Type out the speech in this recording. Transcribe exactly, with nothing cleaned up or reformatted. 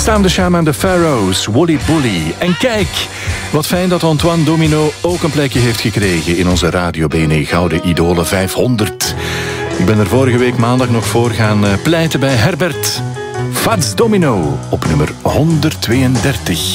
Staan de Shaman, de Pharaohs, Wooly Bully. En kijk, wat fijn dat Antoine Domino ook een plekje heeft gekregen in onze Radio B N E Gouden Idolen vijfhonderd. Ik ben er vorige week maandag nog voor gaan pleiten bij Herbert. Fats Domino op nummer honderdtweeëndertig.